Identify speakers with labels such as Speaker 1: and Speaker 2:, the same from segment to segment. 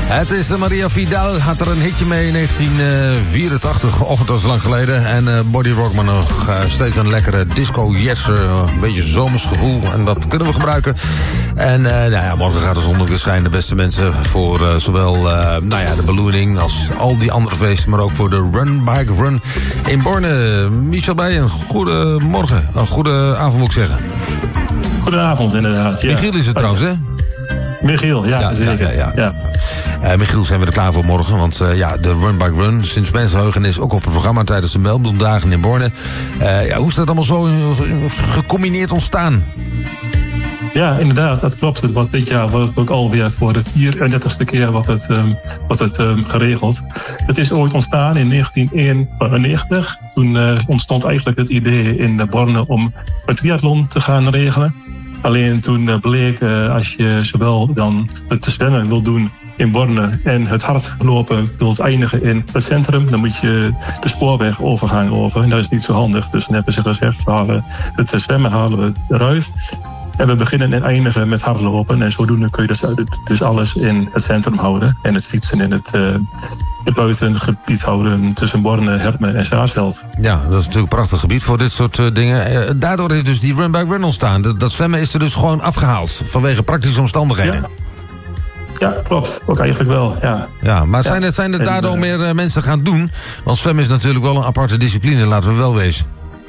Speaker 1: Het is Maria Vidal, had er een hitje mee in 1984. Och, dat was lang geleden. En Body Rock, maar nog steeds een lekkere disco-jetser. Een beetje zomers gevoel. En dat kunnen we gebruiken. En morgen gaat de zon weer schijnen, beste mensen. Voor zowel de ballooning als al die andere feesten. Maar ook voor de Run Bike Run in Borne. Michel Bijen, goedemorgen. Goede avond moet ik zeggen.
Speaker 2: Goedenavond, inderdaad. Ja.
Speaker 1: Michiel is het trouwens, hè?
Speaker 2: Michiel, ja, zeker. Ja.
Speaker 1: Michiel, zijn we er klaar voor morgen? Want de Run Bike Run sinds mensenheugen is ook op het programma tijdens de Melkbloemdagen in Borne. Hoe is dat allemaal zo gecombineerd ontstaan?
Speaker 2: Ja, inderdaad, dat klopt. Want dit jaar wordt het ook alweer voor de 34ste keer wordt het geregeld. Het is ooit ontstaan in 1991. Toen ontstond eigenlijk het idee in Borne om een triathlon te gaan regelen. Alleen toen bleek, als je zowel dan het zwemmen wil doen in Borne en het hardlopen wilt eindigen in het centrum, dan moet je de spoorwegovergang over. En dat is niet zo handig. Dus dan hebben ze gezegd, het zwemmen halen we eruit. En we beginnen en eindigen met hardlopen. En zodoende kun je dus alles in het centrum houden. En het fietsen in het buitengebied houden tussen Borne, Hermen en Saasveld.
Speaker 1: Ja, dat is natuurlijk een prachtig gebied voor dit soort dingen. Daardoor is dus die Run Bike Run ontstaan. Dat zwemmen is er dus gewoon afgehaald vanwege praktische omstandigheden.
Speaker 2: Ja, klopt. Ook eigenlijk wel, ja.
Speaker 1: Ja, maar zijn er daardoor meer mensen gaan doen? Want zwemmen is natuurlijk wel een aparte discipline, laten we wel wezen.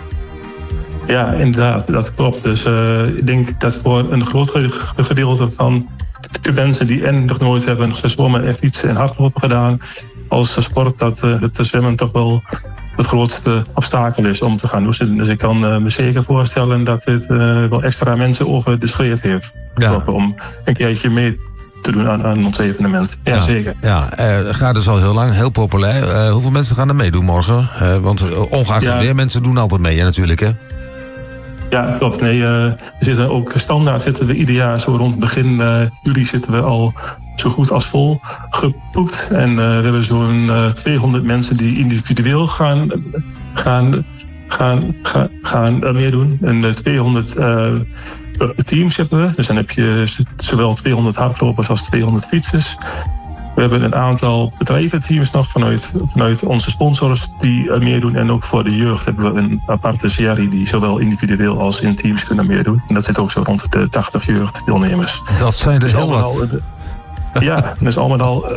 Speaker 2: Ja, inderdaad, dat klopt. Dus ik denk dat voor een groot gedeelte van de mensen die nog nooit hebben gezwommen en fietsen en hardlopen gedaan als sport, dat het zwemmen toch wel het grootste obstakel is om te gaan doen. Dus ik kan me zeker voorstellen dat dit wel extra mensen over de schreef heeft.
Speaker 1: Ja.
Speaker 2: Om een keertje mee te doen aan ons evenement. Ja, zeker.
Speaker 1: Ja, gaat dus al heel lang, heel populair. Hoeveel mensen gaan er meedoen morgen? Want ongeacht het weer, mensen doen altijd mee, natuurlijk, hè?
Speaker 2: Ja, klopt. Nee, we zitten ook standaard ieder jaar zo rond begin juli zitten we al zo goed als vol geboekt. En we hebben zo'n 200 mensen die individueel gaan meedoen. En 200 teams hebben we. Dus dan heb je zowel 200 hardlopers als 200 fietsers. We hebben een aantal bedrijventeams nog vanuit onze sponsors die meedoen. En ook voor de jeugd hebben we een aparte serie die zowel individueel als in teams kunnen meedoen. En dat zit ook zo rond de 80 jeugddeelnemers.
Speaker 1: Dat zijn er heel wat.
Speaker 2: Ja, dus allemaal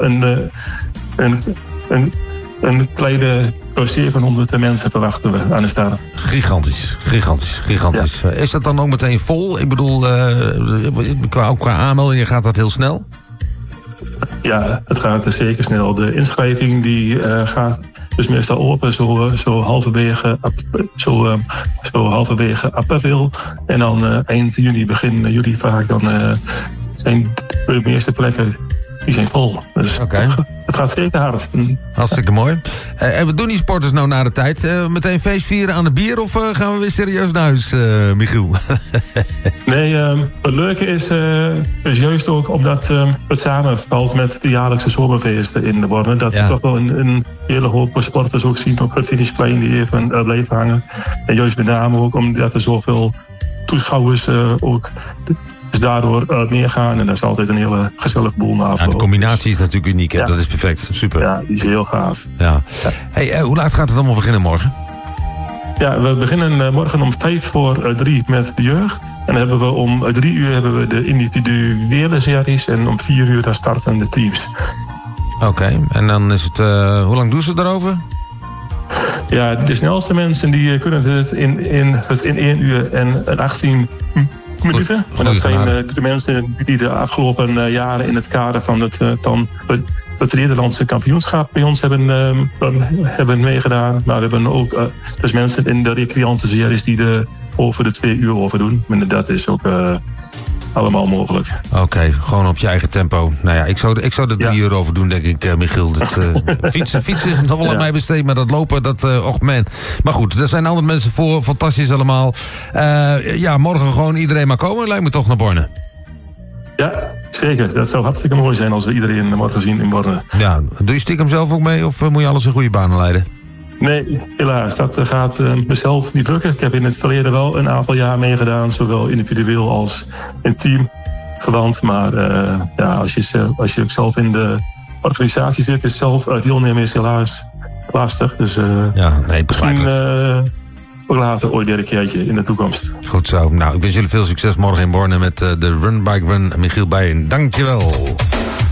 Speaker 2: een kleine 700 mensen verwachten we aan de start.
Speaker 1: Gigantisch. Ja. Is dat dan ook meteen vol? Ik bedoel, qua aanmeldingen gaat dat heel snel?
Speaker 2: Ja, het gaat zeker snel. De inschrijving die gaat dus meestal open zo halverwege april. En dan eind juni, begin juli vaak, dan zijn de meeste plekken die zijn vol. Dus het gaat zeker hard.
Speaker 1: Hartstikke mooi. En wat doen die sporters nou na de tijd? Meteen feest vieren aan de bier of gaan we weer serieus naar huis, Michiel?
Speaker 2: Nee, het leuke is juist ook omdat het samenvalt met de jaarlijkse zomerfeesten in de Borne. Dat we toch wel een hele hoop sporters ook zien op het finishplein die even blijven hangen. En juist met name ook omdat er zoveel toeschouwers ook dus daardoor meegaan. En dat is altijd een hele gezellige boel na afloop.
Speaker 1: Ja, de combinatie is natuurlijk uniek, hè? Ja. Dat is perfect. Super.
Speaker 2: Ja, die is heel gaaf.
Speaker 1: Ja. Hey, hoe laat gaat het allemaal beginnen morgen?
Speaker 2: Ja, we beginnen morgen om 2:45 met de jeugd. En dan hebben we om 3:00 hebben we de individuele series. En om 4:00 dan starten de teams.
Speaker 1: Oké, en dan is het... hoe lang doen ze daarover?
Speaker 2: Ja, de snelste mensen die kunnen het in 1 uur en 18 minuten. En dat zijn de mensen die de afgelopen jaren in het kader van het Nederlandse kampioenschap bij ons hebben meegedaan. Maar we hebben ook dus mensen in de recreantenseries die over de 2 uur over doen. En dat is ook allemaal mogelijk. Oké,
Speaker 1: gewoon op je eigen tempo. Nou ja, ik zou er 3 uur over doen, denk ik, Michiel. Fietsen is nog wel aan mij besteed, maar dat lopen, och man. Maar goed, er zijn andere mensen voor. Fantastisch allemaal. Morgen gewoon iedereen maar komen. Lijkt me toch naar Borne.
Speaker 2: Ja, zeker. Dat zou hartstikke mooi zijn als we iedereen morgen zien in Borne.
Speaker 1: Ja, doe je stiekem zelf ook mee of moet je alles in goede banen leiden?
Speaker 2: Nee, helaas. Dat gaat mezelf niet lukken. Ik heb in het verleden wel een aantal jaar meegedaan. Zowel individueel als in teamverband. Maar als je ook zelf in organisatie zit, is zelf deelnemen is helaas lastig. Dus misschien ook later ooit weer een keertje in de toekomst.
Speaker 1: Goed zo. Nou, ik wens jullie veel succes morgen in Borne met de Run Bike Run. Michiel Bijen, dankjewel.